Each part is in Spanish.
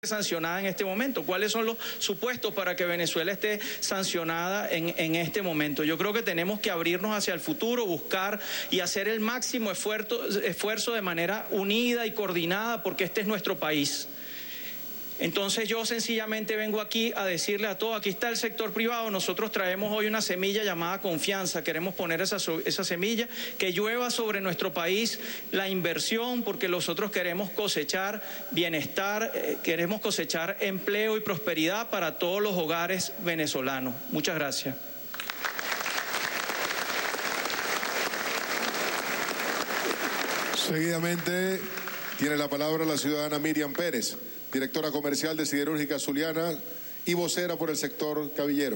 sancionada en este momento. ¿Cuáles son los supuestos para que Venezuela esté sancionada en este momento? Yo creo que tenemos que abrirnos hacia el futuro, buscar y hacer el máximo esfuerzo de manera unida y coordinada, porque este es nuestro país. Entonces yo sencillamente vengo aquí a decirle a todos, aquí está el sector privado, nosotros traemos hoy una semilla llamada confianza, queremos poner esa semilla, que llueva sobre nuestro país la inversión, porque nosotros queremos cosechar bienestar, queremos cosechar empleo y prosperidad para todos los hogares venezolanos. Muchas gracias. Seguidamente tiene la palabra la ciudadana Miriam Pérez, directora comercial de Siderúrgica Zuliana y vocera por el sector cabillero.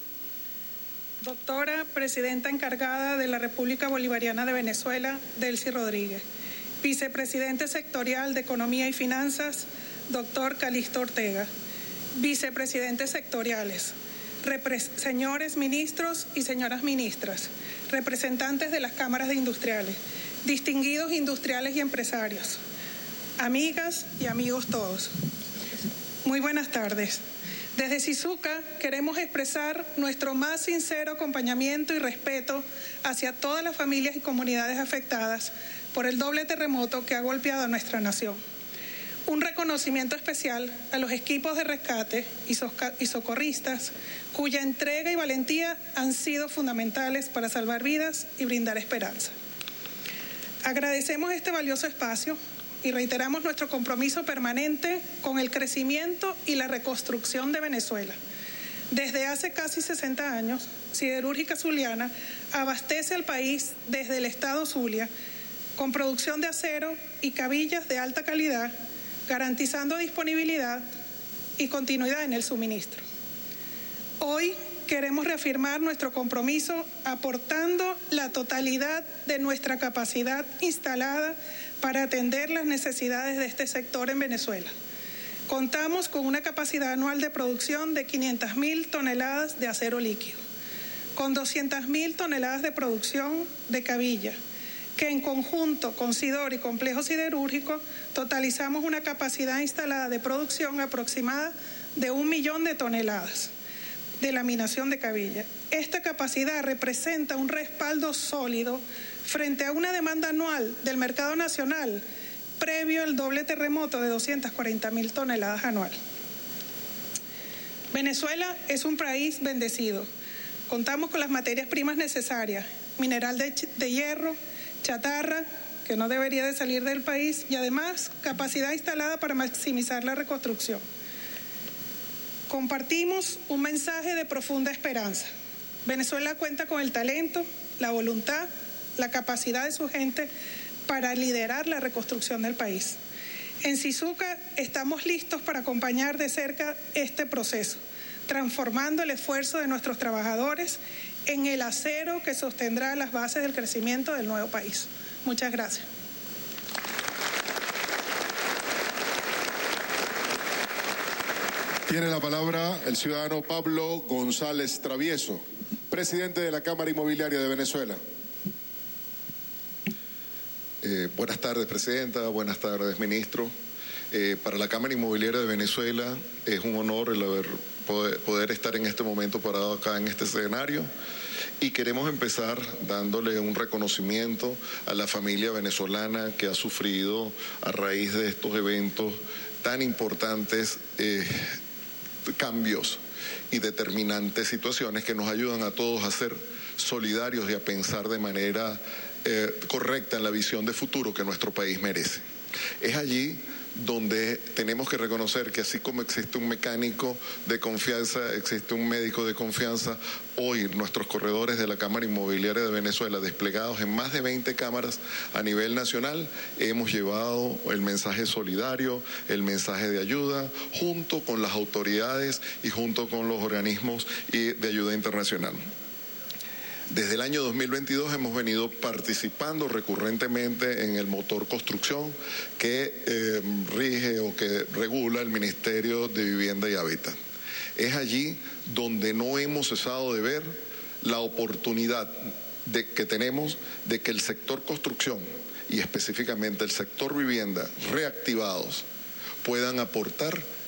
Doctora Presidenta encargada de la República Bolivariana de Venezuela, Delcy Rodríguez. Vicepresidente sectorial de Economía y Finanzas, doctor Calixto Ortega. Vicepresidentes sectoriales, señores ministros y señoras ministras, representantes de las cámaras de industriales, distinguidos industriales y empresarios, amigas y amigos todos. Muy buenas tardes. Desde SISUCA queremos expresar nuestro más sincero acompañamiento y respeto hacia todas las familias y comunidades afectadas por el doble terremoto que ha golpeado a nuestra nación. Un reconocimiento especial a los equipos de rescate y socorristas cuya entrega y valentía han sido fundamentales para salvar vidas y brindar esperanza. Agradecemos este valioso espacio y reiteramos nuestro compromiso permanente con el crecimiento y la reconstrucción de Venezuela. Desde hace casi 60 años, Siderúrgica Zuliana abastece al país desde el estado Zulia con producción de acero y cabillas de alta calidad, garantizando disponibilidad y continuidad en el suministro. Hoy queremos reafirmar nuestro compromiso aportando la totalidad de nuestra capacidad instalada para atender las necesidades de este sector en Venezuela. Contamos con una capacidad anual de producción de 500.000 toneladas de acero líquido, con 200.000 toneladas de producción de cabilla, que en conjunto con Sidor y Complejo Siderúrgico totalizamos una capacidad instalada de producción aproximada de 1 millón de toneladas de laminación de cabilla. Esta capacidad representa un respaldo sólido frente a una demanda anual del mercado nacional previo al doble terremoto de 240.000 toneladas anual. Venezuela es un país bendecido. Contamos con las materias primas necesarias, mineral de hierro, chatarra, que no debería de salir del país, y además capacidad instalada para maximizar la reconstrucción. Compartimos un mensaje de profunda esperanza. Venezuela cuenta con el talento, la voluntad, la capacidad de su gente para liderar la reconstrucción del país. En SISUCA estamos listos para acompañar de cerca este proceso, transformando el esfuerzo de nuestros trabajadores en el acero que sostendrá las bases del crecimiento del nuevo país. Muchas gracias. Tiene la palabra el ciudadano Pablo González Travieso, presidente de la Cámara Inmobiliaria de Venezuela. Buenas tardes, Presidenta. Buenas tardes, Ministro. Para la Cámara Inmobiliaria de Venezuela es un honor el poder estar en este momento parado acá en este escenario, y queremos empezar dándole un reconocimiento a la familia venezolana que ha sufrido a raíz de estos eventos tan importantes, cambios y determinantes situaciones que nos ayudan a todos a ser solidarios y a pensar de manera correcta en la visión de futuro que nuestro país merece. Es allí donde tenemos que reconocer que así como existe un mecánico de confianza, existe un médico de confianza. Hoy nuestros corredores de la Cámara Inmobiliaria de Venezuela, desplegados en más de 20 cámaras a nivel nacional, hemos llevado el mensaje solidario, el mensaje de ayuda, junto con las autoridades y junto con los organismos de ayuda internacional. Desde el año 2022 hemos venido participando recurrentemente en el motor construcción que rige o que regula el Ministerio de Vivienda y Hábitat. Es allí donde no hemos cesado de ver la oportunidad que tenemos de que el sector construcción y específicamente el sector vivienda reactivados puedan aportar